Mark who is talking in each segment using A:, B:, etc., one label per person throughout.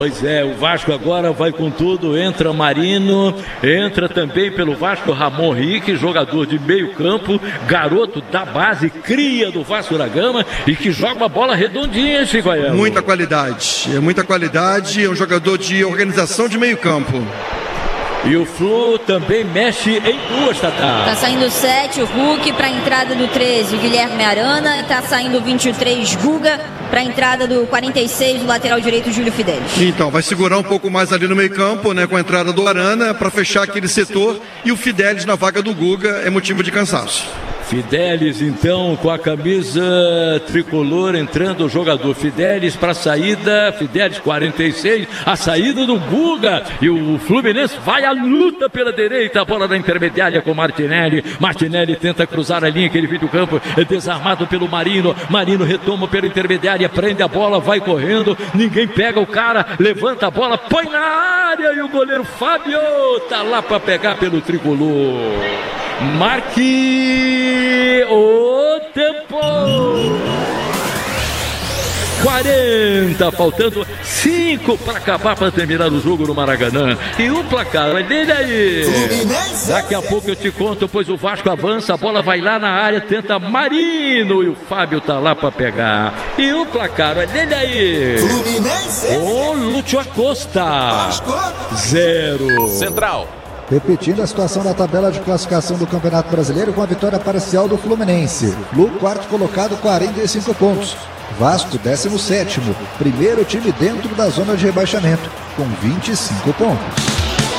A: Pois é, o Vasco agora vai com tudo, entra Marino, entra também pelo Vasco Ramon Henrique, jogador de meio campo, garoto da base, cria do Vasco da Gama e que joga uma bola redondinha, Chico Aiello.
B: Muita qualidade, é um jogador de organização de meio campo.
A: E o Flu também mexe em duas, Tatá.
C: Tá saindo o 7, o Hulk, para a entrada do 13, Guilherme Arana. E tá saindo o 23, Guga, para a entrada do 46, o lateral direito, Júlio Fidelis.
B: Então, vai segurar um pouco mais ali no meio campo, né, com a entrada do Arana, para fechar aquele setor. E o Fidelis na vaga do Guga é motivo de cansaço.
A: Fidelis, então, com a camisa tricolor, entrando o jogador Fidelis para a saída, Fidelis 46, a saída do Guga, e o Fluminense vai à luta pela direita, a bola na intermediária com Martinelli, Martinelli tenta cruzar a linha que ele viu do campo, é desarmado pelo Marino, Marino retoma pela intermediária, prende a bola, vai correndo, ninguém pega o cara, levanta a bola, põe na área, e o goleiro Fábio tá lá para pegar pelo tricolor. Marque o tempo. 40, faltando 5 para acabar, para terminar o jogo no Maracanã. E o placar, olha ele aí. Daqui a pouco eu te conto, pois o Vasco avança, a bola vai lá na área, tenta Marino e o Fábio tá lá para pegar. E o placar, olha ele aí. O Lúcio Acosta, 0.
D: Central.
E: Repetindo a situação da tabela de classificação do Campeonato Brasileiro com a vitória parcial do Fluminense. Flu, quarto colocado, 45 pontos. Vasco, 17º, primeiro time dentro da zona de rebaixamento, com 25 pontos.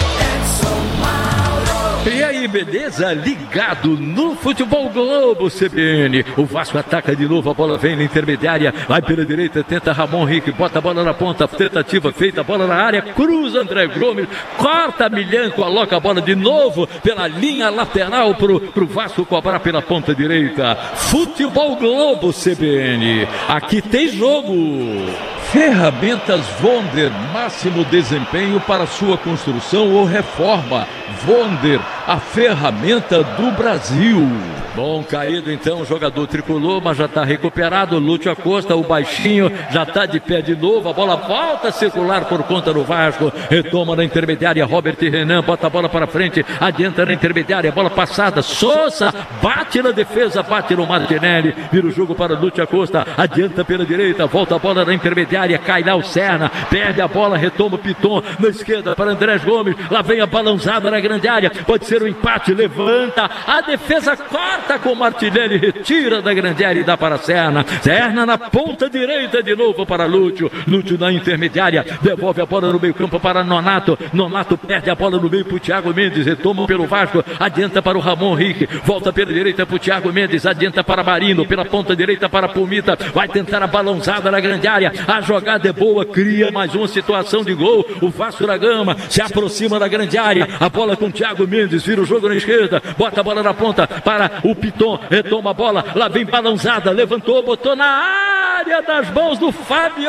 A: E aí, beleza? Ligado no Futebol Globo CBN. O Vasco ataca de novo, a bola vem na intermediária, vai pela direita, tenta Ramon Henrique, bota a bola na ponta, tentativa feita, a bola na área, cruza André Gomes, corta Milhão, coloca a bola de novo pela linha lateral pro Vasco cobrar pela ponta direita. Futebol Globo CBN. Aqui tem jogo. Ferramentas Wonder, máximo desempenho para sua construção ou reforma. Wonder, a ferramenta do Brasil. Bom, caído então o jogador tricolor, mas já está recuperado. Lúcio Acosta, o baixinho, já está de pé de novo. A bola volta a circular por conta do Vasco. Retoma na intermediária, Robert Renan, bota a bola para frente, adianta na intermediária, bola passada. Sousa bate na defesa, bate no Martinelli. Vira o jogo para Lúcio Acosta, adianta pela direita, volta a bola na intermediária, cai lá o Serna, perde a bola, retoma o Piton na esquerda para André Gomes. Lá vem a balançada na grande área, pode ser o empate, levanta, a defesa corta com Martinelli, retira da grande área e dá para Serna. Serna na ponta direita de novo para Lúcio. Lúcio na intermediária, devolve a bola no meio campo para Nonato. Nonato perde a bola no meio para o Thiago Mendes, retoma pelo Vasco, adianta para o Ramon Henrique, volta pela direita para o Thiago Mendes, adianta para Marino, pela ponta direita para Pumita, vai tentar a balançada na grande área, a jogada é boa, cria mais uma situação de gol. O Vasco da Gama se aproxima da grande área, a bola com o Thiago Mendes, vira o jogo na esquerda, bota a bola na ponta para o Piton, retoma a bola, lá vem balançada, levantou, botou na área das mãos do Fábio.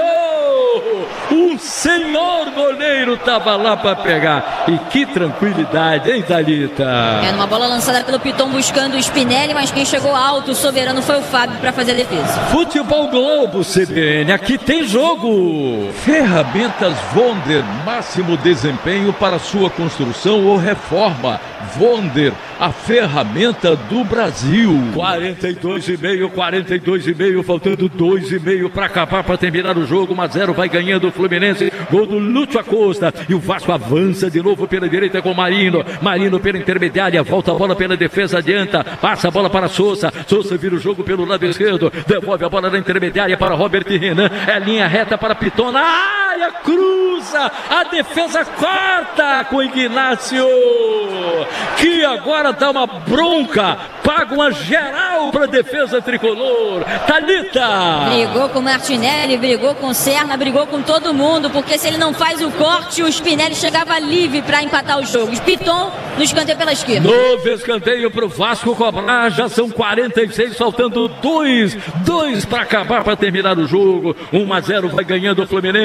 A: O senhor goleiro estava lá para pegar. E que tranquilidade, hein, Thalita?
C: É uma bola lançada pelo Piton buscando o Spinelli, mas quem chegou alto, o soberano, foi o Fábio para fazer a defesa.
A: Futebol Globo CBN, aqui tem jogo. Ferramentas Wonder, máximo desempenho para sua construção ou reforma. Wonder, a ferramenta do Brasil. 42,5, faltando 2,5 para acabar, para terminar o jogo. 1-0, vai ganhando o Fluminense. Gol do Lúcio Acosta. E o Vasco avança de novo pela direita com Marino. Marino pela intermediária, volta a bola pela defesa, adianta, passa a bola para Sousa. Sousa vira o jogo pelo lado esquerdo, devolve a bola na intermediária para Robert Renan. É linha reta para Piton na área, cruza, a defesa corta com Ignácio, que agora dá uma bronca, paga uma geral para a defesa tricolor. Thalita!
C: Brigou com o Martinelli, brigou com o Serna, brigou com todo mundo, porque se ele não faz o corte, o Spinelli chegava livre para empatar o jogo. Piton no escanteio pela esquerda.
A: Novo escanteio para o Vasco cobrar, já são 46, faltando 2 para acabar, para terminar o jogo. 1-0, vai ganhando o Fluminense.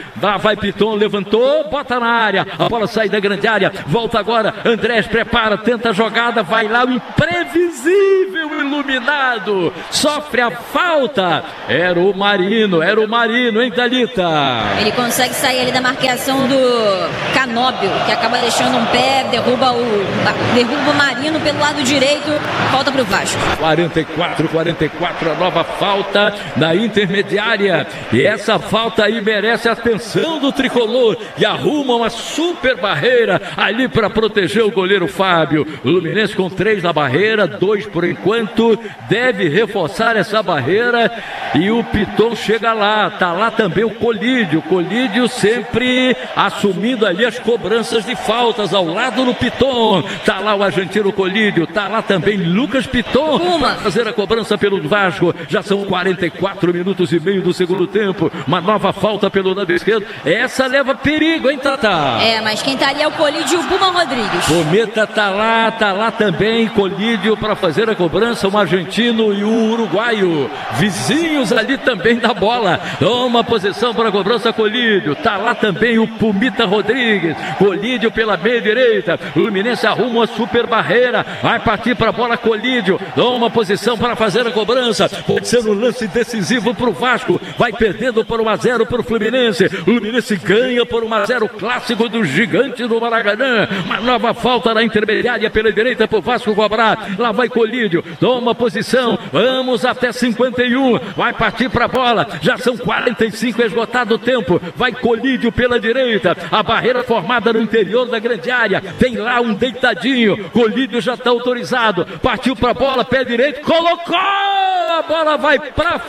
A: Lá vai Piton, levantou, bota na área, a bola sai da grande área, volta agora, Andrés prepara, tenta a jogada, vai lá o imprevisível iluminado, sofre a falta, era o Marino, hein, Thalita?
C: Ele consegue sair ali da marcação do Canóbio, que acaba deixando um pé, derruba o Marino pelo lado direito, falta pro Vasco.
A: 44, a nova falta na intermediária, e essa falta aí merece a atenção do tricolor, e arruma uma super barreira ali para proteger o goleiro Fábio. O Fluminense com 3 na barreira, 2 por enquanto, deve reforçar essa barreira, e o Piton chega lá, tá lá também o Colídio sempre assumindo ali as cobranças de faltas ao lado do Piton, tá lá o argentino Colídio, tá lá também Lucas Piton para fazer a cobrança pelo Vasco. Já são 44 minutos e meio do segundo tempo, uma nova falta pelo lado esquerdo, essa leva perigo, hein, Tata?
C: Mas quem tá ali é o Colídio e o Puma Rodrigues.
A: Cometa tá lá também Colídio para fazer a cobrança, um argentino e um uruguaio, vizinhos ali também da bola. Toma posição para a cobrança Colídio, tá lá também o Pumita Rodrigues, Colídio pela meia direita, o Fluminense arruma uma super barreira, vai partir para a bola Colídio, toma posição para fazer a cobrança, pode ser um lance decisivo para o Vasco, vai perdendo por 1-0 para o Fluminense, o Fluminense ganha por 1-0, clássico do gigante do Maracanã, uma nova falta na intermediária pela direita para o Vasco cobrar, lá vai Colídio, toma posição, vamos até 51, vai partir para a bola, já são 45, esgotado o tempo, vai Colídio pela direita, a barreira formada no interior da grande área, tem lá um deitadinho, Colídio já está autorizado, partiu para a bola, pé direito, colocou, a bola vai para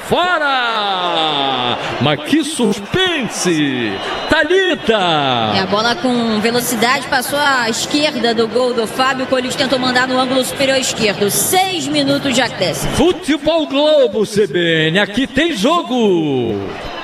A: fora, mas que suspense, Thalita!
C: A bola com velocidade passou à esquerda do gol do Fábio, Colídio tentou mandar no ângulo superior esquerdo, 6 minutos de acréscimo.
A: Futebol Globo, CBN, aqui tem jogo!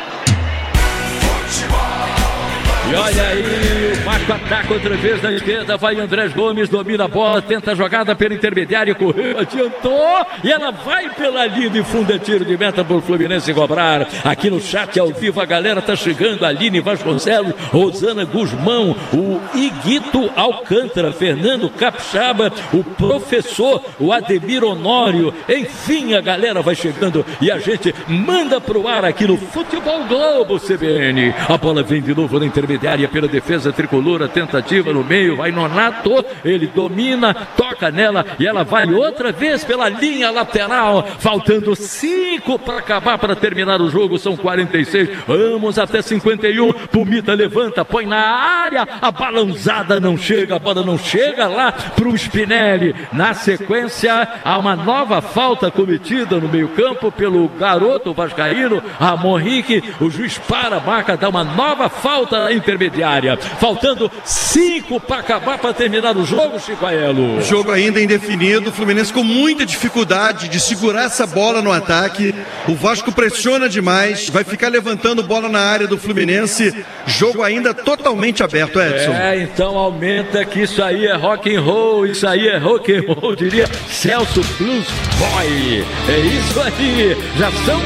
A: E olha aí, o Vasco ataca outra vez na esquerda, vai Andrés Gomes, domina a bola, tenta a jogada pela intermediária, correu, adiantou, e ela vai pela linha de fundo, é tiro de meta para o Fluminense cobrar. Aqui no chat ao vivo a galera tá chegando, Aline Vasconcelos, Rosana Guzmão, o Iguito Alcântara, Fernando Capixaba, o professor, o Ademir Honório, enfim, a galera vai chegando e a gente manda pro ar aqui no Futebol Globo, CBN. A bola vem de novo na intermediária pela defesa tricolor, a tentativa no meio, vai Nonato, ele domina, toca nela e ela vai outra vez pela linha lateral, faltando 5 para acabar, para terminar o jogo, são 46, vamos até 51, Pumita levanta, põe na área, a balãozada não chega, a bola não chega lá pro Spinelli, na sequência há uma nova falta cometida no meio campo pelo garoto vascaíno, Ramon Henrique, o juiz para a marca, dá uma nova falta na intermediária, faltando 5 para acabar, para terminar o jogo, Chico Aelo.
B: Jogo ainda indefinido, o Fluminense com muita dificuldade de segurar essa bola no ataque, o Vasco pressiona demais, vai ficar levantando bola na área do Fluminense, jogo ainda totalmente aberto, Edson.
A: Então aumenta que isso aí é rock and roll, isso aí é rock and roll, diria Celso Blues Boy, é isso aí, já são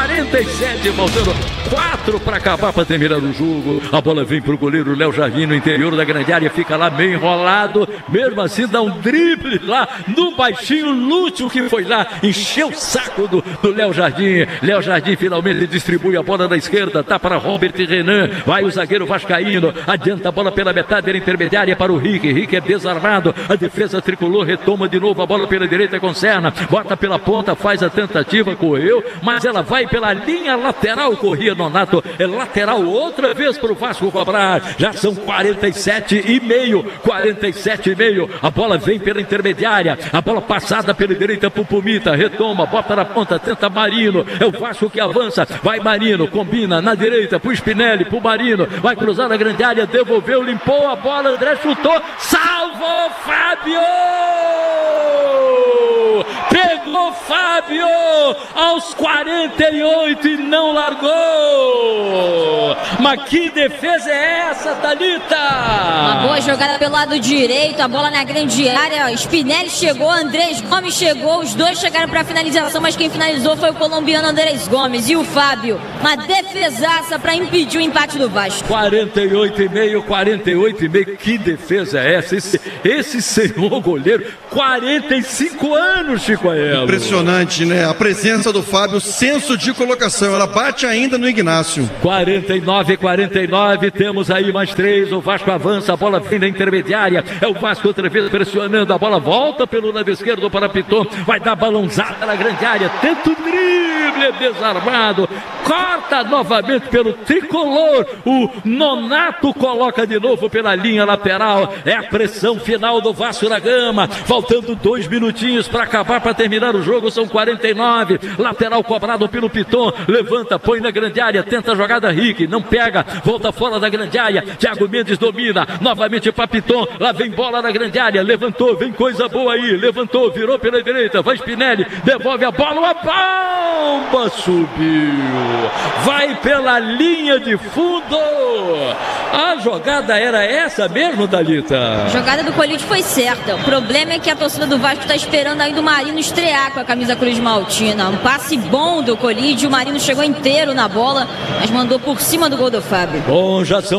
A: 47, faltando 4 para acabar, para terminar o jogo, a bola vem pro goleiro Léo Jardim no interior da grande área, fica lá meio enrolado, mesmo assim dá um drible lá no baixinho Lúcio, que foi lá, encheu o saco do Léo Jardim. Léo Jardim finalmente distribui a bola na esquerda, tá para Robert Renan, vai o zagueiro vascaíno, adianta a bola pela metade da intermediária para o Rick é desarmado, a defesa tricolor retoma de novo a bola pela direita com Serna, bota pela ponta, faz a tentativa, correu, mas ela vai pela linha lateral, corria Nonato, é lateral outra vez para o Vasco cobrar, já são 47,5, a bola vem pela intermediária, a bola passada pela direita para o Pumita, retoma, bota na ponta, tenta Marino, é o Vasco que avança, vai Marino, combina na direita para o Spinelli, para o Marino, vai cruzar na grande área, devolveu, limpou a bola, André chutou, salvou Fábio! Pegou Fábio aos 48 e não largou! Mas que defesa é essa, Thalita?
C: Uma boa jogada pelo lado direito, a bola na grande área. Spinelli chegou, Andrés Gomes chegou, os dois chegaram para a finalização, mas quem finalizou foi o colombiano Andrés Gomes. E o Fábio, uma defesaça para impedir o empate do Vasco.
A: 48,5. Que defesa é essa? Esse senhor goleiro, 45 anos, Chico Aiello.
B: Impressionante, né? A presença do Fábio, senso de colocação. Ela bate ainda no Ignácio.
A: 49, temos aí mais 3. O Vasco avança, a bola vem da intermediária. É o Vasco outra vez pressionando. A bola volta pelo lado esquerdo para Piton. Vai dar balãozada na grande área. Tenta o drible, desarmado. Corta novamente pelo tricolor. O Nonato coloca de novo pela linha lateral. É a pressão final do Vasco da Gama. Faltando 2 minutinhos para acabar, para terminar o jogo. São 49. Lateral cobrado pelo Piton. Levanta, põe na grande área. Tenta a jogada, Rick. Não pega. Volta fora da grande área. Thiago Mendes domina. Novamente para Piton. Lá vem bola na grande área. Levantou. Vem coisa boa aí. Levantou. Virou pela direita. Vai Spinelli. Devolve a bola. Uma bomba subiu. Vai pela linha de fundo. A jogada era essa mesmo, Thalita?
C: A jogada do Colide foi certa. O problema é que a torcida do Vasco está esperando ainda o Marino estrear com a camisa Cruz Maltina. Um passe bom do Colide. O Marino chegou inteiro na bola, mas mandou por cima do gol do Fábio.
A: Bom, já são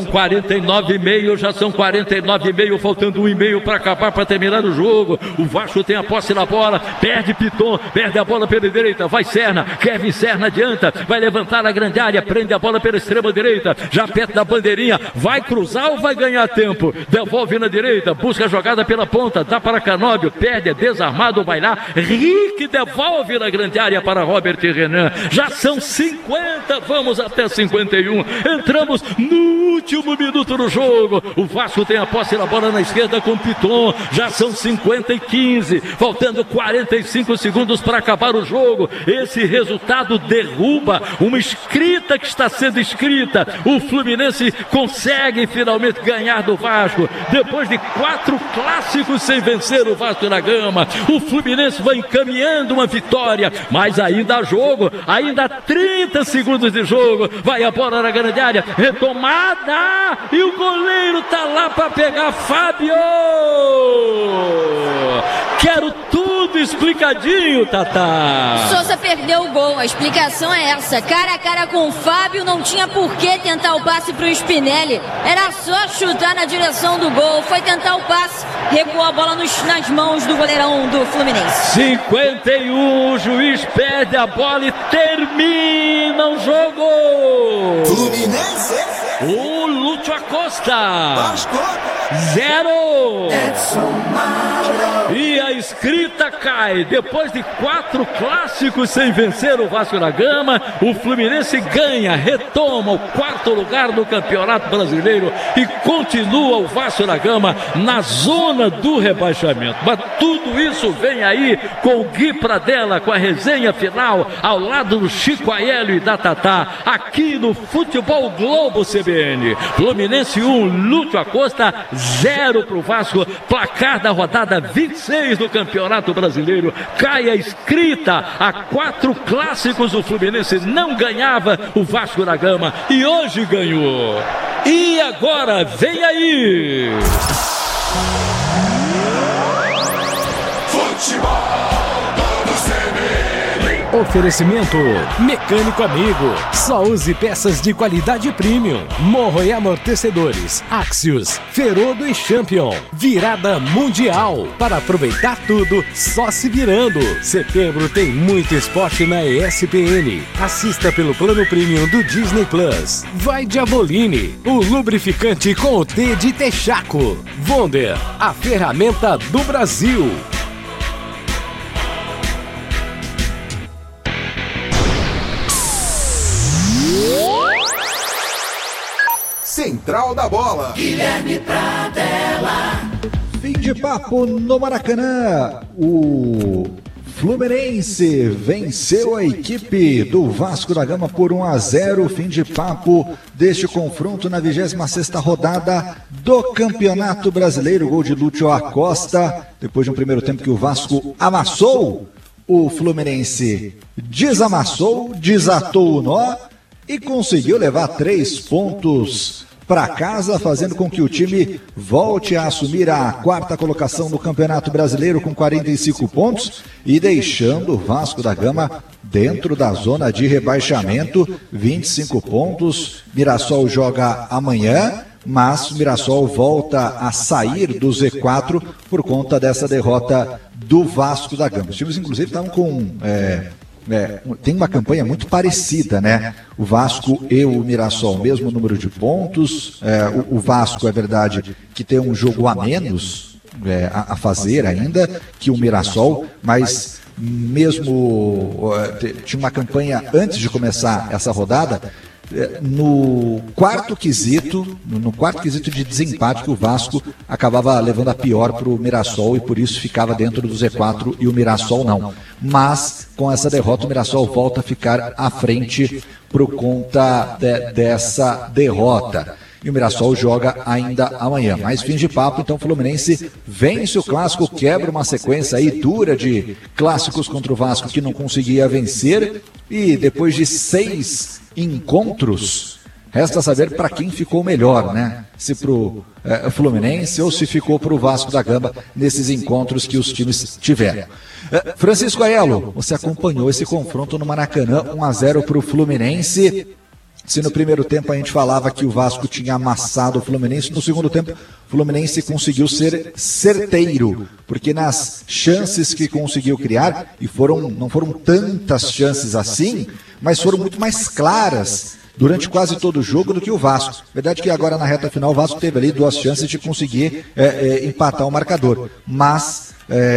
A: 49,5. Faltando 1,5 para acabar, para terminar o jogo. O Vasco tem a posse na bola. Perde Piton. Perde a bola pela direita. Vai Serna. Kevin Serna adianta. Vai levantar na grande área. Prende a bola pela extrema direita. Já perto da bandeirinha. Vai cruzar ou vai ganhar tempo? Devolve na direita. Busca a jogada pela ponta. Dá para Canóbio. Perde. É desarmado. Vai lá. Rick devolve na grande área para Robert Renan. Já são 50. Vamos até 51. Entramos no último minuto do jogo. O Vasco tem a posse na bola na esquerda com Piton. Já são 50-15. Faltando 45 segundos para acabar o jogo. Esse resultado derruba uma escrita que está sendo escrita. O Fluminense consegue finalmente ganhar do Vasco. Depois de 4 clássicos sem vencer o Vasco da Gama, o Fluminense vai encaminhando uma vitória. Mas ainda há jogo. Ainda há 30 segundos de jogo. Vai a bola na grande área. Retomada. E o goleiro tá lá para pegar. Fábio. Quero tudo explicadinho, Tatá.
C: Souza perdeu o gol. A explicação é essa. Cara a cara com o Fábio, não tinha por que tentar o passe pro Spinelli. Era só chutar na direção do gol. Foi tentar o passe, recuou a bola nas mãos do goleirão do Fluminense.
A: 51, o juiz perde a bola e termina o jogo.
D: Fluminense.
A: O Lúcio Acosta. 0. E a escrita cai. Depois de 4 clássicos sem vencer o Vasco da Gama, o Fluminense ganha, retoma o 4º lugar do Campeonato Brasileiro e continua o Vasco da Gama na zona do rebaixamento. Mas tudo isso vem aí com o Gui Pradella, com a resenha final, ao lado do Chico Aiello e da Tatá, aqui no Futebol Globo CBN. Fluminense 1, Lúcio Acosta 0 para o Vasco, placar da rodada 26 do Campeonato Brasileiro. Cai a escrita, há 4 clássicos o Fluminense não ganhava o Vasco da Gama e hoje ganhou. E agora vem aí
D: Futebol.
F: Oferecimento Mecânico Amigo. Só use peças de qualidade premium. Morro e amortecedores. Axios, Ferodo e Champion. Virada mundial. Para aproveitar tudo, só se virando. Setembro tem muito esporte na ESPN. Assista pelo plano premium do Disney Plus. Vai Diabolini, o lubrificante com o T de Texaco. Wonder, a ferramenta do Brasil.
D: Central da Bola.
G: Guilherme Pradella.
E: Fim de papo no Maracanã. O Fluminense venceu a equipe do Vasco da Gama por 1-0. Fim de papo deste confronto na 26ª rodada do Campeonato Brasileiro. Gol de Lúcio Acosta. Depois de um primeiro tempo que o Vasco amassou, o Fluminense desamassou, desatou o nó. e conseguiu levar 3 pontos para casa, fazendo com que o time volte a assumir a 4ª colocação no Campeonato Brasileiro com 45 pontos e deixando o Vasco da Gama dentro da zona de rebaixamento, 25 pontos. Mirassol joga amanhã, mas o Mirassol volta a sair do Z4 por conta dessa derrota do Vasco da Gama. Os times, inclusive, estavam com... tem uma campanha muito parecida, né? O Vasco e o Mirassol, mesmo número de pontos. O Vasco, é verdade, que tem um jogo a menos a fazer ainda que o Mirassol, mas mesmo tinha uma campanha antes de começar essa rodada. No quarto quesito de desempate, que o Vasco acabava levando a pior para o Mirassol e por isso ficava dentro do Z4 e o Mirassol não. Mas com essa derrota o Mirassol volta a ficar à frente por conta dessa derrota. E o Mirassol joga ainda amanhã. Mais fim de papo, então o Fluminense vence o clássico, quebra uma sequência aí dura de clássicos contra o Vasco que não conseguia vencer. E depois de 6 encontros, resta saber para quem ficou melhor, né? Se para o Fluminense ou se ficou para o Vasco da Gama nesses encontros que os times tiveram. Francisco Aiello, você acompanhou esse confronto no Maracanã, 1-0 para o Fluminense. Se no primeiro tempo a gente falava que o Vasco tinha amassado o Fluminense, no segundo tempo o Fluminense conseguiu ser certeiro, porque nas chances que conseguiu criar, e não foram tantas chances assim, mas foram muito mais claras durante quase todo o jogo do que o Vasco. Verdade que agora na reta final o Vasco teve ali 2 chances de conseguir empatar o marcador, mas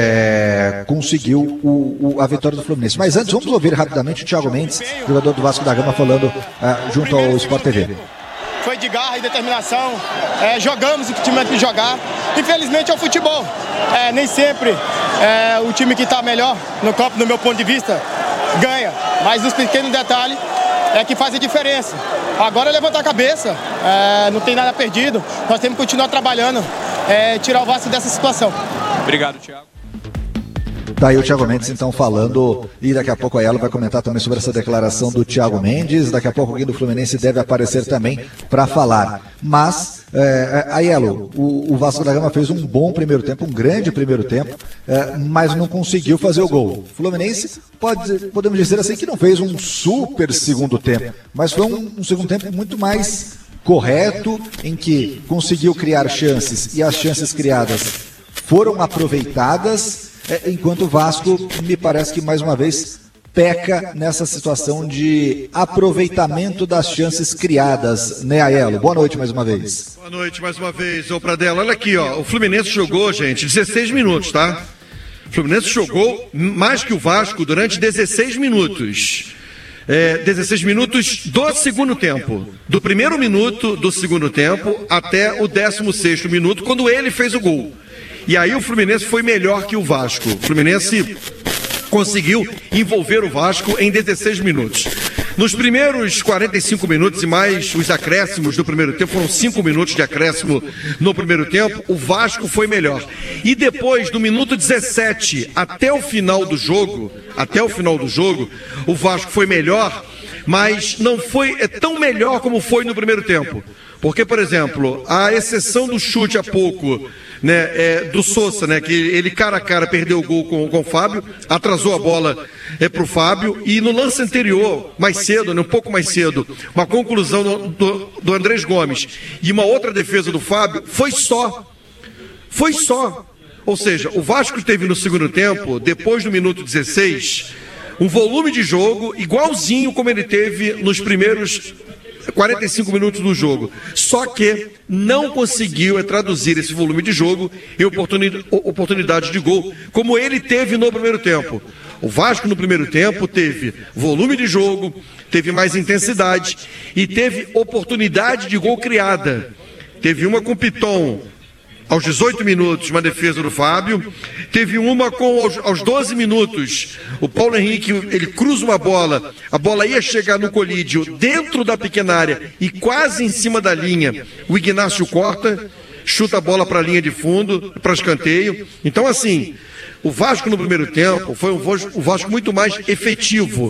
E: conseguiu a vitória do Fluminense. Mas antes, vamos ouvir rapidamente o Thiago Mendes, jogador do Vasco da Gama, falando junto ao Sport TV.
H: Foi de garra e determinação, jogamos o que tinha que jogar. Infelizmente é o futebol, nem sempre o time que está melhor no campo, no meu ponto de vista, ganha, mas nos pequenos detalhes que faz a diferença. Agora é levantar a cabeça, não tem nada perdido, nós temos que continuar trabalhando, tirar o Vasco dessa situação. Obrigado, Thiago.
E: Daí o Thiago Mendes então falando, e daqui a pouco a Aiello vai comentar também sobre essa declaração do Thiago Mendes. Daqui a pouco alguém do Fluminense deve aparecer também para falar. Mas, Aiello, o Vasco da Gama fez um bom primeiro tempo, um grande primeiro tempo, mas não conseguiu fazer o gol. O Fluminense, podemos dizer assim, que não fez um super segundo tempo, mas foi um segundo tempo muito mais correto, em que conseguiu criar chances, e as chances criadas foram aproveitadas, enquanto o Vasco, me parece que mais uma vez peca nessa situação de aproveitamento das chances criadas, né, Aiello? Boa noite mais uma vez.
B: Boa noite mais uma vez, ô Pradella. Olha aqui, ó, o Fluminense jogou, gente, 16 minutos, tá? O Fluminense jogou mais que o Vasco durante 16 minutos. 16 minutos do segundo tempo. Do primeiro minuto do segundo tempo até o 16º minuto, quando ele fez o gol. E aí o Fluminense foi melhor que o Vasco. O Fluminense conseguiu envolver o Vasco em 16 minutos. Nos primeiros 45 minutos e mais os acréscimos do primeiro tempo, foram 5 minutos de acréscimo no primeiro tempo, o Vasco foi melhor. E depois, do minuto 17 até o final do jogo, o Vasco foi melhor, mas não foi tão melhor como foi no primeiro tempo. Porque, por exemplo, a exceção do chute há pouco, né, do Sousa, né, que ele cara a cara perdeu o gol com o Fábio, atrasou a bola para o Fábio, e no lance anterior, mais cedo, né, um pouco mais cedo, uma conclusão do Andrés Gomes e uma outra defesa do Fábio, foi só. Ou seja, o Vasco teve no segundo tempo, depois do minuto 16, um volume de jogo igualzinho como ele teve nos primeiros 45 minutos do jogo, só que não conseguiu traduzir esse volume de jogo em oportunidade de gol, como ele teve no primeiro tempo. O Vasco no primeiro tempo teve volume de jogo, teve mais intensidade e teve oportunidade de gol criada. Teve uma com o Piton aos 18 minutos, uma defesa do Fábio. Teve uma aos 12 minutos, o Paulo Henrique, ele cruza uma bola, a bola ia chegar no colídio dentro da pequena área e quase em cima da linha. O Ignácio corta, chuta a bola para a linha de fundo, para escanteio. Então, assim, o Vasco no primeiro tempo foi um Vasco muito mais efetivo.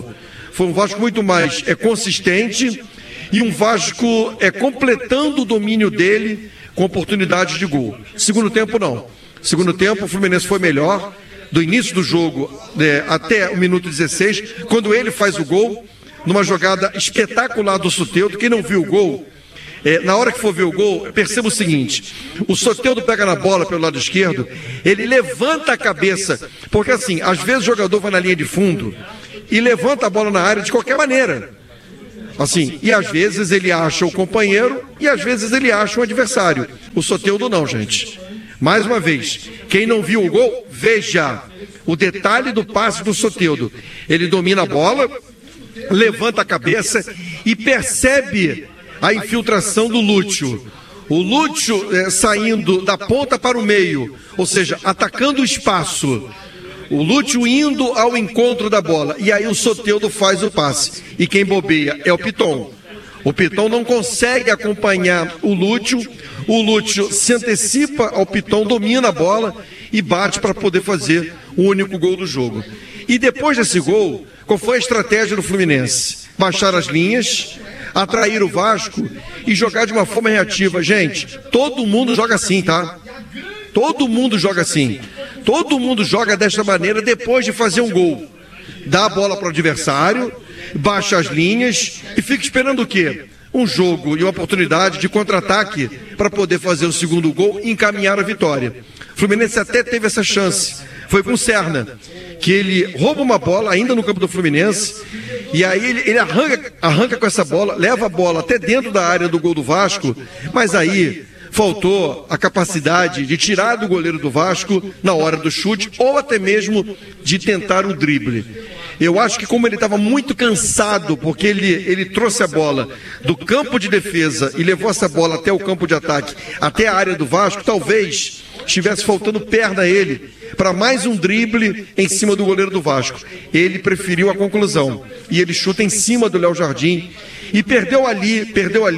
B: Foi um Vasco muito mais consistente e um Vasco completando o domínio dele com oportunidades de gol. Segundo tempo, não. Segundo tempo, o Fluminense foi melhor, do início do jogo até o minuto 16, quando ele faz o gol, numa jogada espetacular do Soteldo. Quem não viu o gol, na hora que for ver o gol, perceba o seguinte: o Soteldo pega na bola pelo lado esquerdo, ele levanta a cabeça, porque assim, às vezes o jogador vai na linha de fundo e levanta a bola na área de qualquer maneira. Assim, e às vezes ele acha o companheiro e às vezes ele acha o adversário. O Soteldo não, gente. Mais uma vez, quem não viu o gol, veja o detalhe do passe do Soteldo. Ele domina a bola, levanta a cabeça e percebe a infiltração do Lúcio. O Lúcio saindo da ponta para o meio, ou seja, atacando o espaço. O Lúcio indo ao encontro da bola. E aí o Soteldo faz o passe. E quem bobeia é o Piton. O Piton não consegue acompanhar o Lúcio. O Lúcio se antecipa ao Piton, domina a bola e bate para poder fazer o único gol do jogo. E depois desse gol, qual foi a estratégia do Fluminense? Baixar as linhas, atrair o Vasco e jogar de uma forma reativa. Gente, todo mundo joga assim, tá? Todo mundo joga assim. Todo mundo joga desta maneira depois de fazer um gol. Dá a bola para o adversário, baixa as linhas e fica esperando o quê? Um jogo e uma oportunidade de contra-ataque para poder fazer o segundo gol e encaminhar a vitória. O Fluminense até teve essa chance. Foi com o Serna, que ele rouba uma bola ainda no campo do Fluminense e aí ele arranca com essa bola, leva a bola até dentro da área do gol do Vasco, mas aí faltou a capacidade de tirar do goleiro do Vasco na hora do chute ou até mesmo de tentar o drible. Eu acho que como ele estava muito cansado, porque ele trouxe a bola do campo de defesa e levou essa bola até o campo de ataque, até a área do Vasco, talvez estivesse faltando perna a ele para mais um drible em cima do goleiro do Vasco. Ele preferiu a conclusão e ele chuta em cima do Léo Jardim e perdeu ali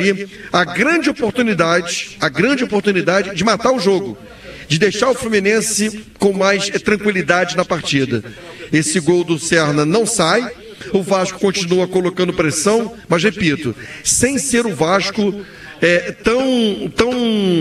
B: a grande oportunidade de matar o jogo, de deixar o Fluminense com mais tranquilidade na partida. Esse gol do Serna não sai, o Vasco continua colocando pressão, mas repito, sem ser o Vasco tão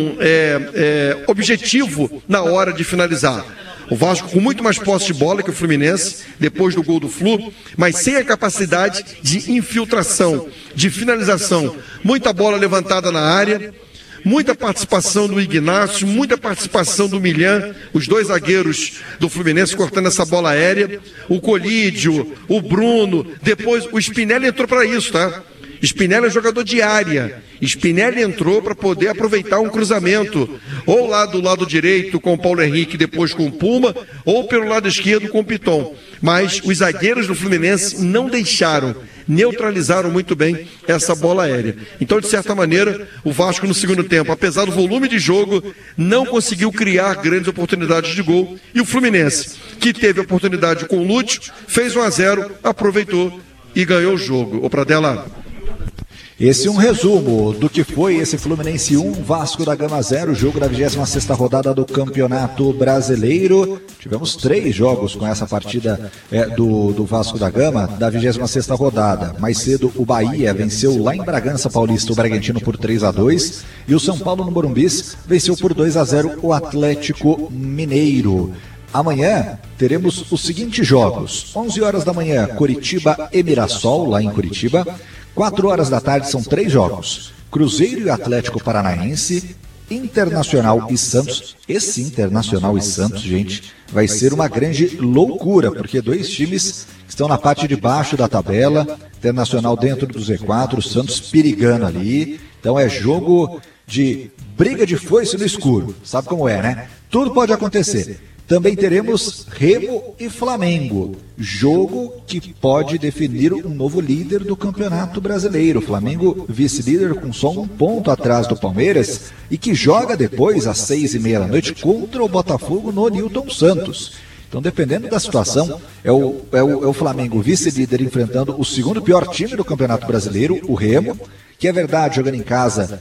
B: objetivo na hora de finalizar. O Vasco com muito mais posse de bola que o Fluminense, depois do gol do Flu, mas sem a capacidade de infiltração, de finalização. Muita bola levantada na área, muita participação do Ignácio, muita participação do Milhan, os dois zagueiros do Fluminense cortando essa bola aérea, o Colídio, o Bruno, depois o Spinelli entrou para isso, tá? Spinelli é jogador de área. Spinelli entrou para poder aproveitar um cruzamento, ou lá do lado direito com o Paulo Henrique, depois com o Puma, ou pelo lado esquerdo com o Piton. Mas os zagueiros do Fluminense não deixaram, neutralizaram muito bem essa bola aérea. Então, de certa maneira, o Vasco no segundo tempo, apesar do volume de jogo, não conseguiu criar grandes oportunidades de gol. E o Fluminense, que teve oportunidade com o Lúcio, fez 1-0, aproveitou e ganhou o jogo. Ô Pradella.
E: Esse é um resumo do que foi esse Fluminense 1, Vasco da Gama 0, jogo da 26ª rodada do Campeonato Brasileiro. Tivemos 3 jogos com essa partida do Vasco da Gama, da 26ª rodada. Mais cedo o Bahia venceu lá em Bragança Paulista o Bragantino por 3-2 e o São Paulo no Morumbis venceu por 2-0 o Atlético Mineiro. Amanhã teremos os seguintes jogos: 11 horas da manhã, Coritiba e Mirassol, lá em Curitiba. 4 horas da tarde são 3 jogos: Cruzeiro e Atlético Paranaense, Internacional e Santos. Esse Internacional e Santos, gente, vai ser uma grande loucura, porque 2 times estão na parte de baixo da tabela, Internacional dentro do Z4, Santos perigando ali. Então é jogo de briga de foice no escuro, sabe como é, né? Tudo pode acontecer. Também teremos Remo e Flamengo, jogo que pode definir um novo líder do Campeonato Brasileiro. Flamengo vice-líder com só 1 ponto atrás do Palmeiras e que joga depois às 6h30 da noite contra o Botafogo no Newton Santos. Então, dependendo da situação, é o Flamengo vice-líder enfrentando o segundo pior time do Campeonato Brasileiro, o Remo, que é verdade, jogando em casa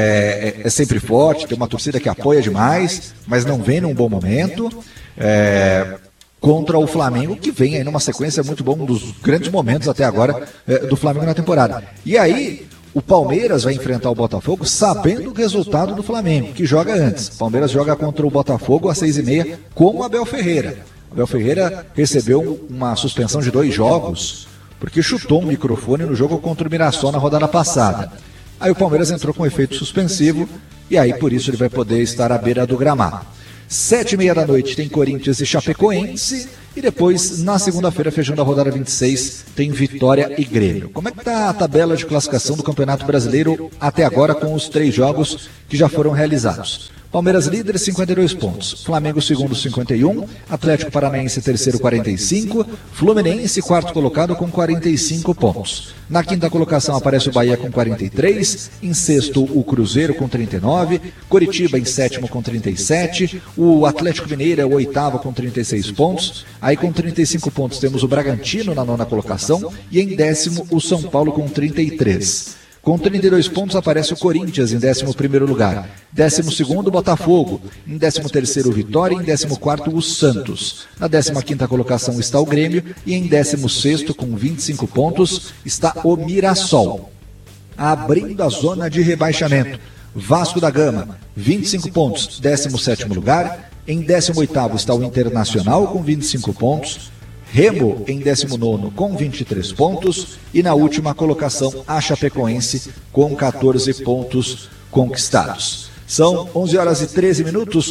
E: é sempre forte, tem uma torcida que apoia demais, mas não vem num bom momento. contra o Flamengo, que vem aí numa sequência muito boa, um dos grandes momentos até agora do Flamengo na temporada. E aí, o Palmeiras vai enfrentar o Botafogo sabendo o resultado do Flamengo, que joga antes. O Palmeiras joga contra o Botafogo às 6h30 com o Abel Ferreira. O Abel Ferreira recebeu uma suspensão de 2 jogos, porque chutou um microfone no jogo contra o Mirassol na rodada passada. Aí o Palmeiras entrou com efeito suspensivo, e aí por isso ele vai poder estar à beira do gramado. 7h30 da noite tem Corinthians e Chapecoense, e depois, na segunda-feira, fechando a rodada 26, tem Vitória e Grêmio. Como é que está a tabela de classificação do Campeonato Brasileiro até agora com os 3 jogos que já foram realizados? Palmeiras líder, 52 pontos. Flamengo segundo, 51. Atlético Paranaense terceiro, 45. Fluminense quarto colocado com 45 pontos. Na quinta colocação aparece o Bahia com 43. Em sexto, o Cruzeiro com 39. Coritiba em sétimo com 37. O Atlético Mineiro é o oitavo com 36 pontos. Aí com 35 pontos temos o Bragantino na nona colocação. E em décimo, o São Paulo com 33. Com 32 pontos aparece o Corinthians em 11º lugar. 12º o Botafogo. Em 13º o Vitória. Em 14º o Santos. Na 15ª colocação está o Grêmio. E em 16º, com 25 pontos, está o Mirassol. Abrindo a zona de rebaixamento, Vasco da Gama, 25 pontos, 17º lugar. Em 18º está o Internacional com 25 pontos. Remo em 19º com 23 pontos e na última colocação a Chapecoense com 14 pontos conquistados. São 11h13,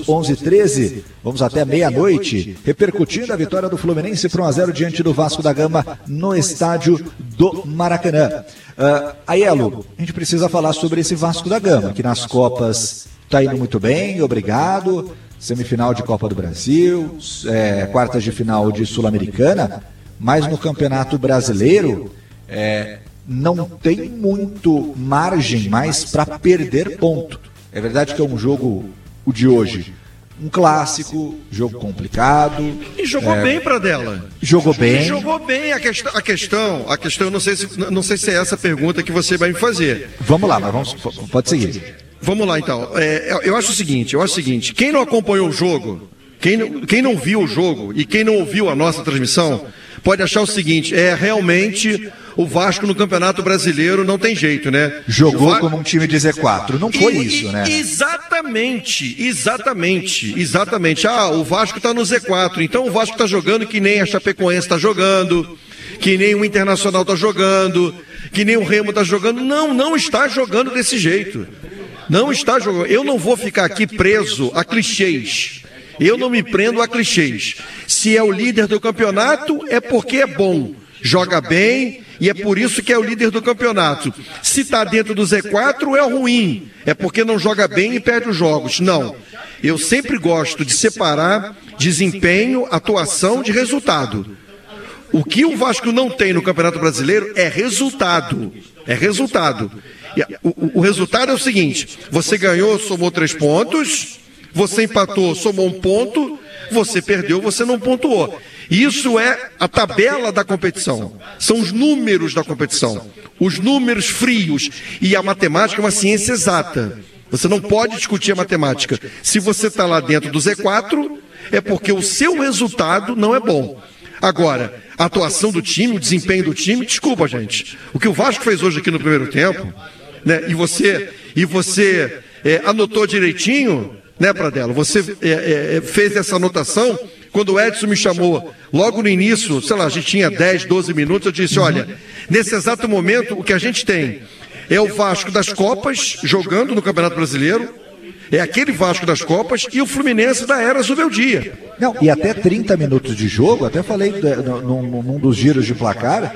E: 11h13, vamos até meia-noite, repercutindo a vitória do Fluminense por 1-0 diante do Vasco da Gama no estádio do Maracanã. Aiello, a gente precisa falar sobre esse Vasco da Gama, que nas Copas está indo muito bem, obrigado. Semifinal de Copa do Brasil, quartas de final de Sul-Americana, mas no Campeonato Brasileiro não tem muito margem mais para perder ponto. É verdade que é um jogo, o de hoje, um clássico, jogo complicado.
B: E jogou bem, Pradella.
E: Jogou bem.
B: Jogou bem. A questão, eu não sei se é essa pergunta que você vai me fazer.
E: Vamos lá, mas pode seguir.
B: Vamos lá, então. Eu acho o seguinte, quem não acompanhou o jogo, quem não viu o jogo e quem não ouviu a nossa transmissão, pode achar o seguinte, realmente o Vasco no Campeonato Brasileiro não tem jeito, né?
E: Jogou como um time de Z4, não foi isso, né?
B: Exatamente. O Vasco está no Z4, então o Vasco está jogando que nem a Chapecoense está jogando, que nem o Internacional está jogando, que nem o Remo está jogando. Não está jogando desse jeito. Não está jogando. Eu não vou ficar aqui preso a clichês. Eu não me prendo a clichês. Se é o líder do campeonato, é porque é bom. Joga bem e é por isso que é o líder do campeonato. Se está dentro do Z4, é ruim. É porque não joga bem e perde os jogos. Não. Eu sempre gosto de separar desempenho, atuação de resultado. O que o Vasco não tem no Campeonato Brasileiro é resultado. É resultado. O resultado é o seguinte: você ganhou, somou 3 pontos, você empatou, somou 1 ponto, você perdeu, você não pontuou. Isso é a tabela da competição. São os números da competição. Os números frios. E a matemática é uma ciência exata. Você não pode discutir a matemática. Se você está lá dentro do Z4, é porque o seu resultado não é bom. Agora, a atuação do time, o desempenho do time, desculpa, gente. O que o Vasco fez hoje aqui no primeiro tempo, né, e você anotou direitinho, né, Pradella? Você fez essa anotação quando o Edson me chamou logo no início, sei lá, a gente tinha 10, 12 minutos, eu disse, olha, nesse exato momento o que a gente tem é o Vasco das Copas jogando no Campeonato Brasileiro, é aquele Vasco das Copas e o Fluminense da era Zubeldia.
E: Não, e até 30 minutos de jogo, até falei num dos giros de placar,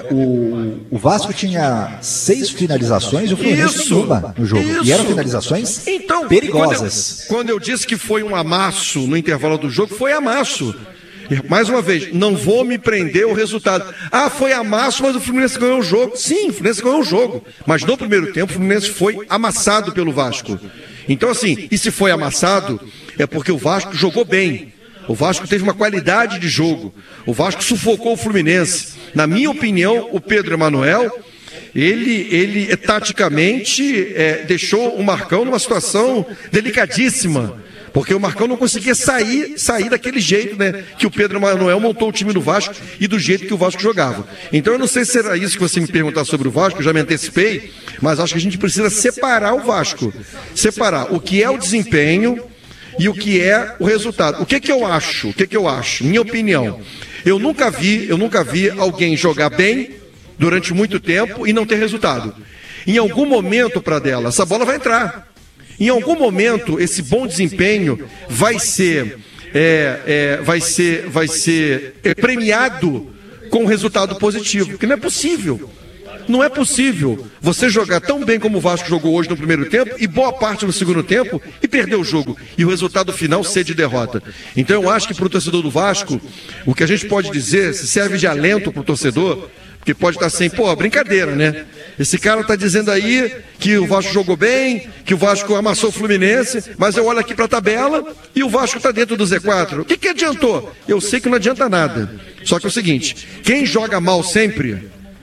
E: o Vasco tinha 6 finalizações e o Fluminense nenhuma no jogo. E eram finalizações perigosas.
B: Quando eu disse que foi um amasso no intervalo do jogo, foi amasso. Mais uma vez, não vou me prender ao resultado. Foi amasso, mas o Fluminense ganhou o jogo. Sim, o Fluminense ganhou o jogo. Mas no primeiro tempo, o Fluminense foi amassado pelo Vasco. Então, assim, e se foi amassado, é porque o Vasco jogou bem. O Vasco teve uma qualidade de jogo. O Vasco sufocou o Fluminense. Na minha opinião, o Pedro Emanuel, ele taticamente deixou o Marcão numa situação delicadíssima, porque o Marcão não conseguia sair daquele jeito, né, que o Pedro Manuel montou o time do Vasco e do jeito que o Vasco jogava. Então eu não sei se era isso que você me perguntar sobre o Vasco, eu já me antecipei, mas acho que a gente precisa separar o Vasco, separar o que é o desempenho e o que é o resultado. O que eu acho? Minha opinião. Eu nunca vi alguém jogar bem durante muito tempo e não ter resultado. Em algum momento, Pradella, essa bola vai entrar. Em algum momento, esse bom desempenho vai ser premiado com um resultado positivo, porque não é possível. Não é possível você jogar tão bem como o Vasco jogou hoje no primeiro tempo e boa parte no segundo tempo e perder o jogo e o resultado final ser de derrota. Então eu acho que para o torcedor do Vasco, o que a gente pode dizer, se serve de alento para o torcedor, porque pode estar assim, brincadeira, né? Esse cara está dizendo aí que o Vasco jogou bem, que o Vasco amassou o Fluminense, mas eu olho aqui para a tabela e o Vasco está dentro do Z4. O que adiantou? Eu sei que não adianta nada. Só que é o seguinte, quem joga mal sempre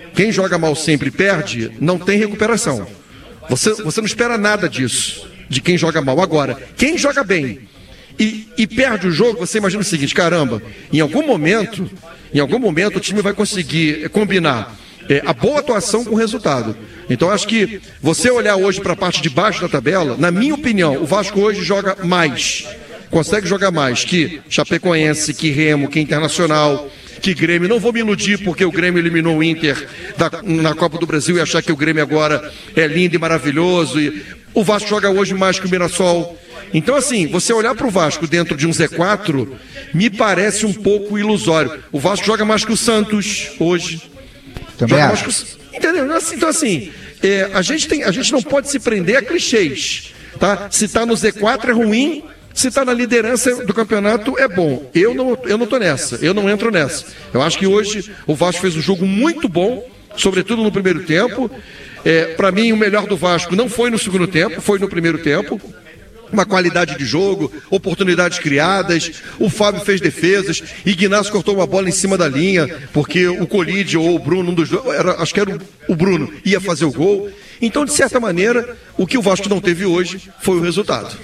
B: perde, não tem recuperação. Você não espera nada disso, de quem joga mal. Agora, quem joga bem e perde o jogo, você imagina o seguinte, caramba, em algum momento o time vai conseguir combinar a boa atuação com o resultado. Então acho que você olhar hoje para a parte de baixo da tabela, na minha opinião, o Vasco hoje joga mais, consegue jogar mais que Chapecoense, que Remo, que Internacional, que Grêmio. Não vou me iludir porque o Grêmio eliminou o Inter na Copa do Brasil e achar que o Grêmio agora é lindo e maravilhoso. E o Vasco joga hoje mais que o Mirassol. Então, assim, você olhar para o Vasco dentro de um Z4, me parece um pouco ilusório. O Vasco joga mais que o Santos hoje.
E: Também acho.
B: Entendeu? Então, assim, a gente não pode se prender a clichês. Tá? Se está no Z4 é ruim, se está na liderança do campeonato é bom. Eu não estou nessa, eu não entro nessa. Eu acho que hoje o Vasco fez um jogo muito bom, sobretudo no primeiro tempo. Para mim, o melhor do Vasco não foi no segundo tempo, foi no primeiro tempo. Uma qualidade de jogo, oportunidades criadas, o Fábio fez defesas, Ignacio cortou uma bola em cima da linha, porque o Colide ou o Bruno, um dos dois, acho que era o Bruno, ia fazer o gol. Então, de certa maneira, o que o Vasco não teve hoje foi o resultado.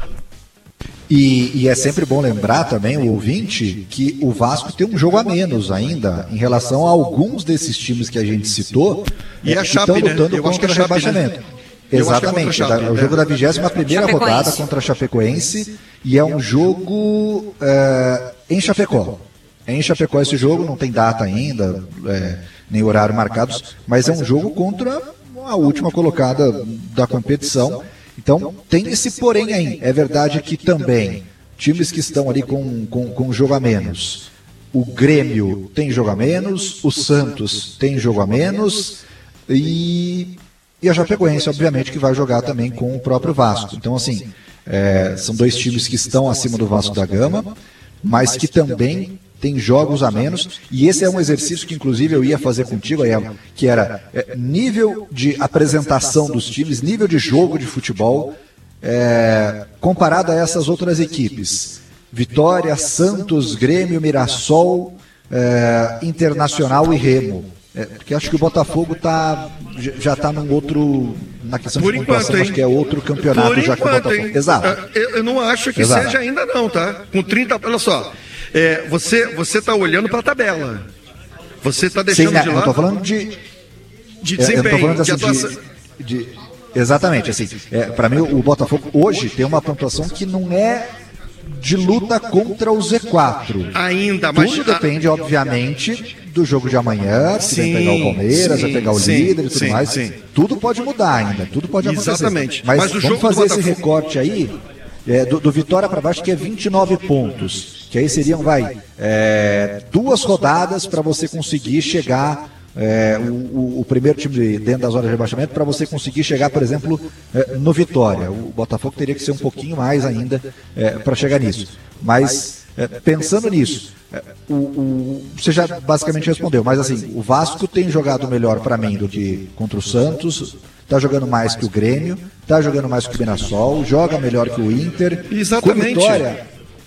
E: E é sempre bom lembrar também, o ouvinte, que o Vasco tem um jogo a menos ainda em relação a alguns desses times que a gente citou,
B: e a
E: que
B: Chape,
E: estão lutando contra o rebaixamento.
B: Né?
E: Exatamente, o jogo da 21ª rodada contra a Chapecoense, e é um jogo em Chapecó. É em Chapecó esse jogo, não tem data ainda, nem horário marcados, mas é um jogo contra a última colocada da competição. Então tem esse porém aí. É verdade que também times que estão ali com jogo a menos, o Grêmio tem jogo a menos, o Santos tem jogo a menos, e a Chapecoense, obviamente, que vai jogar também com o próprio Vasco. Então, assim, são dois times que estão acima do Vasco da Gama, mas que também tem jogos a menos. E esse é um exercício que, inclusive, eu ia fazer contigo, que era nível de apresentação dos times, nível de jogo de futebol, comparado a essas outras equipes. Vitória, Santos, Grêmio, Mirassol, Internacional e Remo. Porque acho que o Botafogo já está num outro, na questão de pontuação, acho que é outro campeonato
B: por
E: já que o Botafogo.
B: Hein?
E: Exato.
B: Eu não acho que seja ainda não, tá? Com 30, olha só, você está olhando para a tabela. Você está deixando de lado.
E: Eu estou falando de
B: desempenho, eu tô falando, assim,
E: de atuação. Exatamente, assim, para mim o Botafogo hoje tem uma pontuação que não é de luta contra o Z4.
B: Ainda, mas
E: tudo depende, obviamente, do jogo de amanhã, se vai pegar o Palmeiras, vai pegar o líder e tudo mais. Tudo pode mudar ainda, tudo pode acontecer.
B: Exatamente.
E: Mas vamos fazer esse recorte aí, do Vitória para baixo, que é 29 pontos. Que aí seriam, 2 rodadas para você conseguir chegar, o primeiro time dentro da zona de rebaixamento, para você conseguir chegar, por exemplo, no Vitória. O Botafogo teria que ser um pouquinho mais ainda para chegar nisso. Mas, pensando nisso, você já basicamente respondeu, mas assim, o Vasco tem jogado melhor para mim do que contra o Santos, está jogando mais que o Grêmio, está jogando mais que o Mirassol, joga melhor que o Inter.
B: Exatamente.
E: Com Vitória,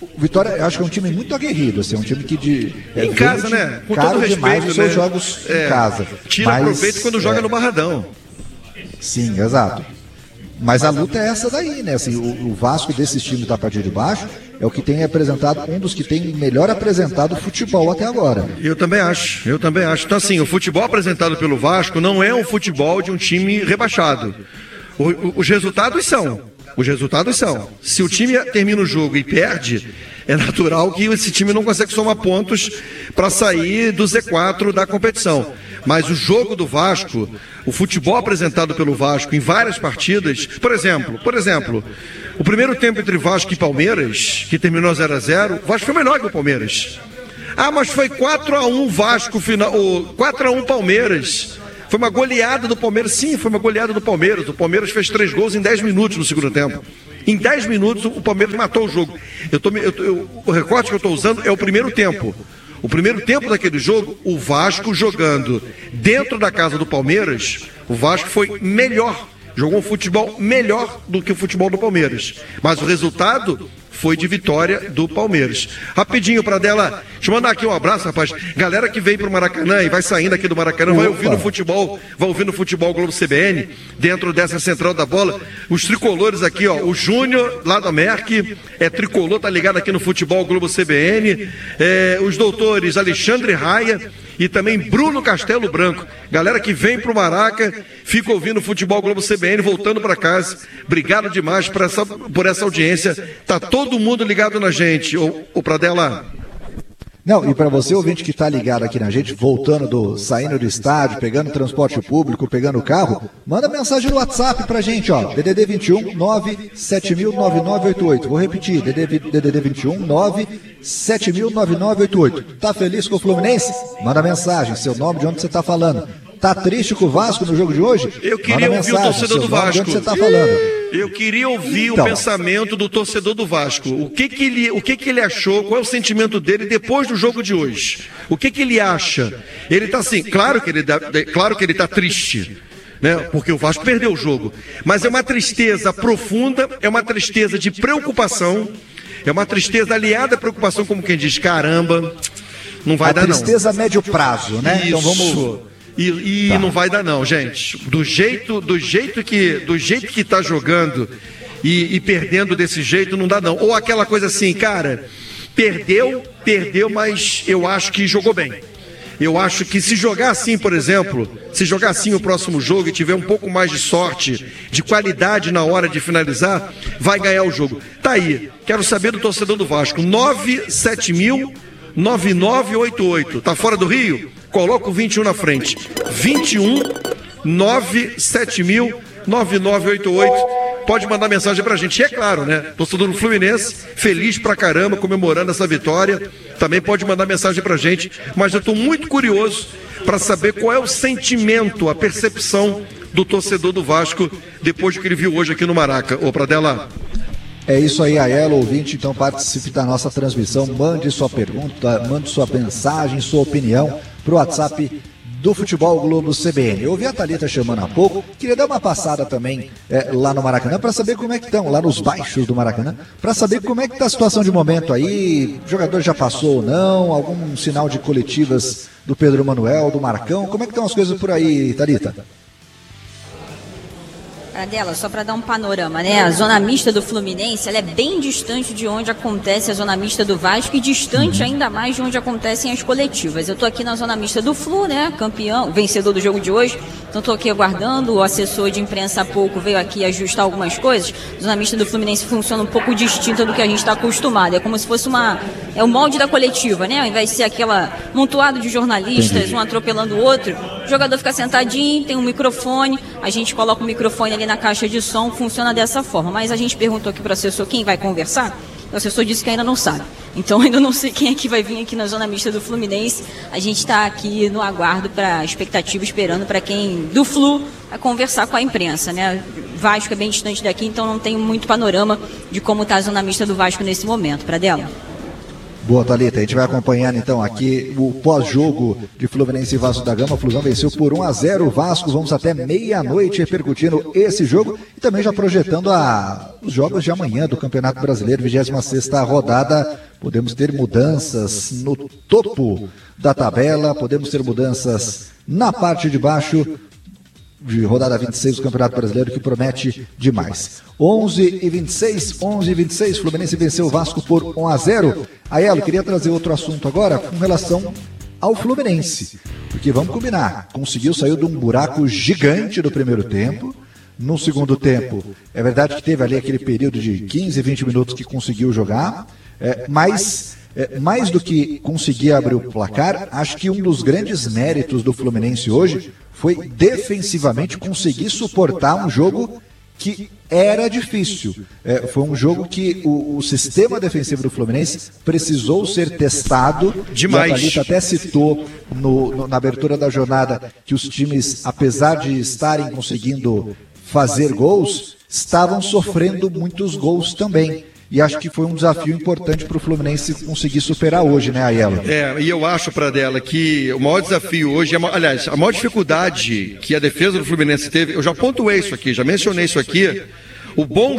E: O Vitória, eu acho que é um time muito aguerrido, assim, é um time que
B: em casa, né?
E: Com todo respeito, demais os seus jogos em casa.
B: Tira proveito quando joga no Barradão.
E: Sim, exato. Mas a luta é essa daí, né? Assim, o Vasco desses times da parte de baixo é o que tem apresentado, um dos que tem melhor apresentado futebol até agora.
B: Eu também acho. Então, assim, o futebol apresentado pelo Vasco não é um futebol de um time rebaixado. Os resultados são. Se o time termina o jogo e perde, é natural que esse time não consegue somar pontos para sair do Z4 da competição. Mas o jogo do Vasco, o futebol apresentado pelo Vasco em várias partidas, por exemplo, o primeiro tempo entre Vasco e Palmeiras, que terminou 0-0, o Vasco foi melhor que o Palmeiras. Ah, mas foi 4-1 Vasco, 4-1 Palmeiras. Foi uma goleada do Palmeiras. Sim, foi uma goleada do Palmeiras. O Palmeiras fez 3 gols em 10 minutos no segundo tempo. Em 10 minutos o Palmeiras matou o jogo. O recorte que eu estou usando é o primeiro tempo. O primeiro tempo daquele jogo, o Vasco jogando dentro da casa do Palmeiras, o Vasco foi melhor. Jogou um futebol melhor do que o futebol do Palmeiras. Mas o resultado foi de vitória do Palmeiras. Rapidinho, Pradella, deixa eu mandar aqui um abraço, rapaz. Galera que vem pro Maracanã e vai saindo aqui do Maracanã, vai ouvindo futebol Globo CBN, dentro dessa central da bola. Os tricolores aqui, ó, o Júnior, lá da Merck, é tricolor, tá ligado aqui no futebol Globo CBN. Os doutores Alexandre Raia e também Bruno Castelo Branco. Galera que vem pro Maraca, fica ouvindo o futebol Globo CBN, voltando para casa. Obrigado demais por essa audiência. Tá todo mundo ligado na gente, ô Pradella.
E: Não, e para você, ouvinte que está ligado aqui na gente, saindo do estádio, pegando transporte público, pegando o carro, manda mensagem no WhatsApp pra gente, ó, DDD 21 9709988. Vou repetir, DDD 21 9709988. Tá feliz com o Fluminense? Manda mensagem, seu nome, de onde você tá falando. Tá triste com o Vasco no jogo de hoje?
B: Eu queria ouvir o torcedor do Vasco.
E: De onde você tá falando?
B: Eu queria ouvir o pensamento do torcedor do Vasco. O que ele achou, qual é o sentimento dele depois do jogo de hoje? O que ele acha? Ele tá assim, claro que ele tá triste, né? Porque o Vasco perdeu o jogo. Mas é uma tristeza profunda, é uma tristeza de preocupação, é uma tristeza aliada à preocupação, como quem diz, caramba, não vai dar não.
E: A tristeza a médio prazo, né?
B: Isso.
E: Então vamos...
B: Tá. Não vai dar não, gente. Do jeito que tá jogando e perdendo desse jeito, não dá não. Ou aquela coisa assim, cara, perdeu, mas eu acho que jogou bem. Eu acho que se jogar assim, por exemplo, se jogar assim o próximo jogo e tiver um pouco mais de sorte, de qualidade na hora de finalizar, vai ganhar o jogo. Tá aí, quero saber do torcedor do Vasco, 97000-9988. Tá fora do Rio? Coloca o 21 na frente. 21 97000-9988. Pode mandar mensagem pra gente. E é claro, né? Torcedor do Fluminense, feliz pra caramba, comemorando essa vitória. Também pode mandar mensagem pra gente. Mas eu tô muito curioso para saber qual é o sentimento, a percepção do torcedor do Vasco depois do que ele viu hoje aqui no Maraca. Ô, Pradella.
E: É isso aí, Aiello, ouvinte, então participe da nossa transmissão, mande sua pergunta, mande sua mensagem, sua opinião pro WhatsApp do Futebol Globo CBN. Eu ouvi a Thalita chamando há pouco, queria dar uma passada também lá no Maracanã para saber como é que estão, lá nos baixos do Maracanã, para saber como é que está a situação de momento aí, o jogador já passou ou não, algum sinal de coletivas do Pedro Manuel, do Marcão, como é que estão as coisas por aí, Thalita?
C: Pradella, só para dar um panorama, né? A zona mista do Fluminense, ela é bem distante de onde acontece a zona mista do Vasco e distante ainda mais de onde acontecem as coletivas. Eu tô aqui na zona mista do Flu, né? Campeão, vencedor do jogo de hoje. Então tô aqui aguardando. O assessor de imprensa há pouco veio aqui ajustar algumas coisas. A zona mista do Fluminense funciona um pouco distinta do que a gente está acostumado. É como se fosse é o molde da coletiva, né? Ao invés de ser aquela montoado de jornalistas, um atropelando o outro, o jogador fica sentadinho, tem um microfone, a gente coloca o microfone ali na caixa de som, funciona dessa forma. Mas a gente perguntou aqui para o assessor quem vai conversar, o assessor disse que ainda não sabe. Então ainda não sei quem é que vai vir aqui na zona mista do Fluminense. A gente está aqui no aguardo, para expectativa, esperando para quem do Flu a conversar com a imprensa, né? Vasco é bem distante daqui, então não tem muito panorama de como está a zona mista do Vasco nesse momento. Pradella.
E: Boa, Thalita, a gente vai acompanhando então aqui o pós-jogo de Fluminense e Vasco da Gama. O Flusão venceu por 1-0 o Vasco. Vamos até meia-noite repercutindo esse jogo e também já projetando os jogos de amanhã do Campeonato Brasileiro, 26ª rodada. Podemos ter mudanças no topo da tabela, podemos ter mudanças na parte de baixo de rodada 26 do Campeonato Brasileiro, que promete demais. 11:26, Fluminense venceu o Vasco por 1-0. Aiello, queria trazer outro assunto agora com relação ao Fluminense, porque vamos combinar, saiu de um buraco gigante do primeiro tempo. No segundo tempo, é verdade que teve ali aquele período de 15, 20 minutos que conseguiu jogar, mas mais do que conseguir abrir o placar, acho que um dos grandes méritos do Fluminense hoje foi defensivamente conseguir suportar um jogo que era difícil. Foi um jogo que o sistema defensivo do Fluminense precisou ser testado.
B: Demais.
E: E a Thalita até citou na abertura da jornada que os times, apesar de estarem conseguindo fazer gols, estavam sofrendo muitos gols também. E acho que foi um desafio importante para o Fluminense conseguir superar hoje, né, Aiello?
B: E eu acho, Pradella, que o maior desafio hoje, aliás, a maior dificuldade que a defesa do Fluminense teve, eu já pontuei isso aqui, já mencionei isso aqui, o bom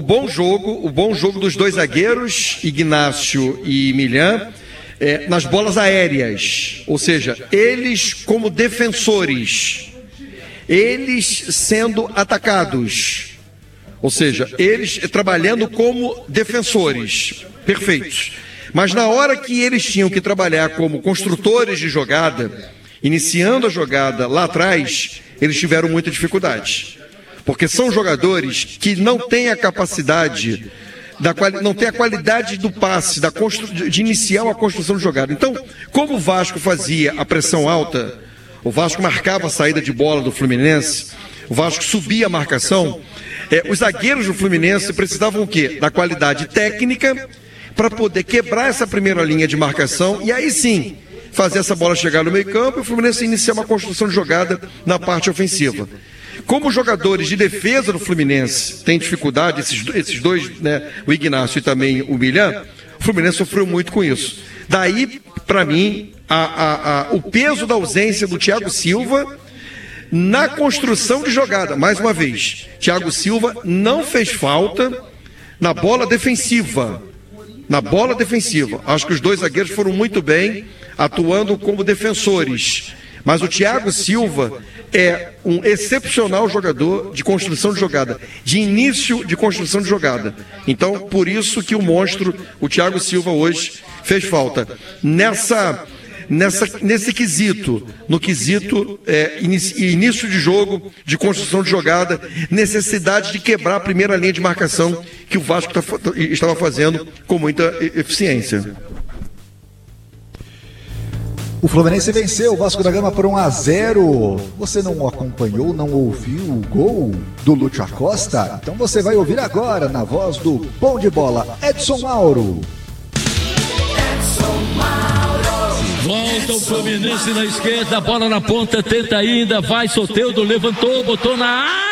B: jogo dos dois zagueiros, Ignacio e Milhã, nas bolas aéreas, ou seja, eles como defensores, eles sendo atacados. Ou seja, eles trabalhando como defensores, perfeitos. Mas na hora que eles tinham que trabalhar como construtores de jogada, iniciando a jogada lá atrás, eles tiveram muita dificuldade. Porque são jogadores que não têm a capacidade, não têm a qualidade do passe, de iniciar a construção de jogada. Então, como o Vasco fazia a pressão alta, o Vasco marcava a saída de bola do Fluminense, o Vasco subia a marcação, os zagueiros do Fluminense precisavam o quê? Da qualidade técnica para poder quebrar essa primeira linha de marcação e aí sim fazer essa bola chegar no meio campo e o Fluminense iniciar uma construção de jogada na parte ofensiva. Como os jogadores de defesa do Fluminense têm dificuldade, esses dois, né, o Ignacio e também o Milhã, o Fluminense sofreu muito com isso. Daí, para mim, o peso da ausência do Thiago Silva na construção de jogada. Mais uma vez, Thiago Silva não fez falta na bola defensiva. Acho que os dois zagueiros foram muito bem, atuando como defensores. Mas o Thiago Silva é um excepcional jogador de construção de jogada, de início de construção de jogada. Então, por isso que o monstro, o Thiago Silva, hoje fez falta. Nesse quesito, no quesito início de jogo, de construção de jogada, necessidade de quebrar a primeira linha de marcação que o Vasco estava fazendo com muita eficiência.
E: O Fluminense venceu o Vasco da Gama por 1-0. Você não acompanhou, não ouviu o gol do Lúcio Acosta? Então você vai ouvir agora na voz do Bom de Bola, Edson Mauro.
A: Volta o Fluminense na esquerda, bola na ponta, tenta ainda, vai Soteldo, levantou, botou na área.